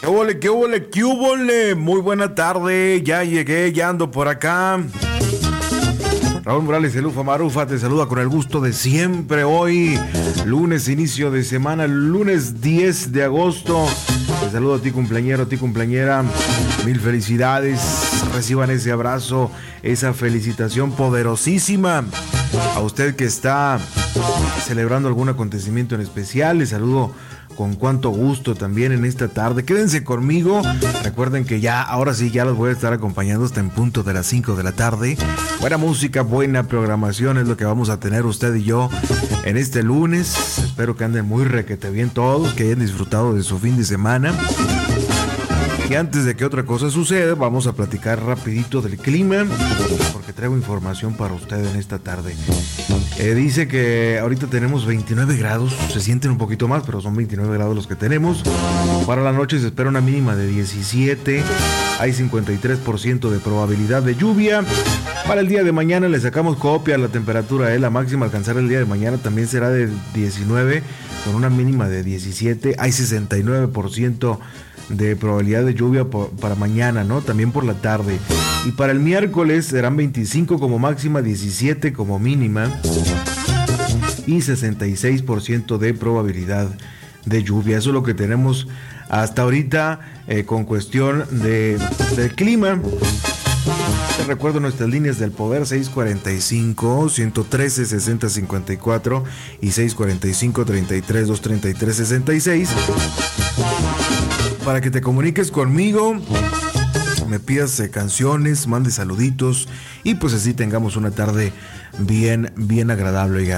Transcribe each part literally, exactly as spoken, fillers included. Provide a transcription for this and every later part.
¿Qué huele, qué huele, qué huele? Muy buena tarde, ya llegué, ya ando por acá. Raúl Morales, el Ufa Marufa, te saluda con el gusto de siempre. Hoy, lunes, inicio de semana, lunes diez de agosto. Te saludo a ti, cumpleañero, a ti, cumpleañera. Mil felicidades. Reciban ese abrazo, esa felicitación poderosísima. A usted que está celebrando algún acontecimiento en especial, les saludo con cuánto gusto también en esta tarde. Quédense conmigo. Recuerden que ya, ahora sí, ya los voy a estar acompañando hasta en punto de las cinco de la tarde. Buena música, buena programación es lo que vamos a tener usted y yo en este lunes. Espero que anden muy requete bien todos, que hayan disfrutado de su fin de semana. Y antes de que otra cosa suceda, vamos a platicar rapidito del clima, porque traigo información para usted en esta tarde. Eh, dice que ahorita tenemos veintinueve grados, se sienten un poquito más, pero son veintinueve grados los que tenemos. Para la noche se espera una mínima de diecisiete, hay cincuenta y tres por ciento de probabilidad de lluvia. Para el día de mañana le sacamos copia a la temperatura, ¿eh? La máxima a alcanzar el día de mañana también será de diecinueve, con una mínima de diecisiete, hay sesenta y nueve por ciento de probabilidad de lluvia por, para mañana, ¿no? También por la tarde. Y para el miércoles serán veinticinco como máxima, diecisiete como mínima y sesenta y seis por ciento de probabilidad de lluvia. Eso es lo que tenemos hasta ahorita eh, con cuestión de, del clima. Te recuerdo nuestras líneas del poder: seis cuarenta y cinco, ciento trece, sesenta cincuenta y cuatro y seis cuarenta y cinco, treinta y tres, doscientos treinta y tres, sesenta y seis, para que te comuniques conmigo, me pidas eh, canciones, mandes saluditos y pues así tengamos una tarde bien, bien agradable. Oiga,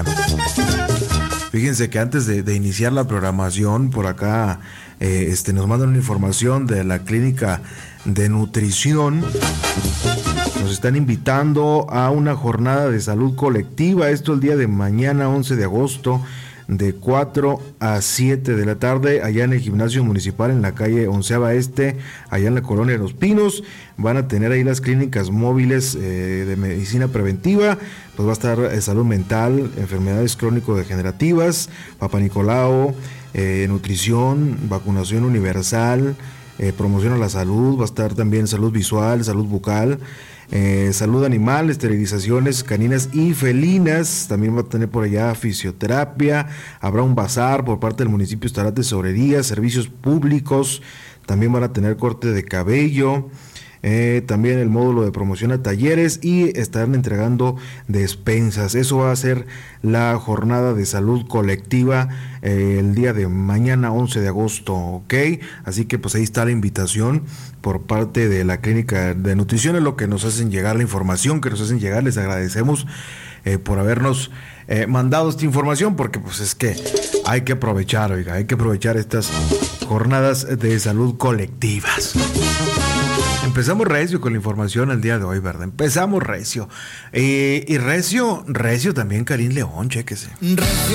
fíjense que antes de, de iniciar la programación, por acá eh, este, nos mandan una información de la clínica de nutrición. Nos están invitando a una jornada de salud colectiva, esto el día de mañana, once de agosto, de cuatro a siete de la tarde, allá en el gimnasio municipal en la calle Onceava Este, allá en la colonia Los Pinos. Van a tener ahí las clínicas móviles eh, de medicina preventiva. Pues va a estar eh, salud mental, enfermedades crónico-degenerativas, Papa Nicolau, eh, nutrición, vacunación universal, eh, promoción a la salud. Va a estar también salud visual, salud bucal, Eh, salud animal, esterilizaciones caninas y felinas. También va a tener por allá fisioterapia. Habrá un bazar por parte del municipio, estará tesorería, servicios públicos. También van a tener corte de cabello. Eh, también el módulo de promoción a talleres y estarán entregando despensas. Eso va a ser la jornada de salud colectiva eh, el día de mañana, once de agosto, ¿ok? Así que pues ahí está la invitación por parte de la clínica de nutrición. Es lo que nos hacen llegar, la información que nos hacen llegar. Les agradecemos eh, por habernos eh, mandado esta información, porque pues es que hay que aprovechar, oiga, hay que aprovechar estas jornadas de salud colectivas. Empezamos recio con la información el día de hoy, ¿verdad? Empezamos recio. Eh, y recio, recio también Karim León, chéquese. Recio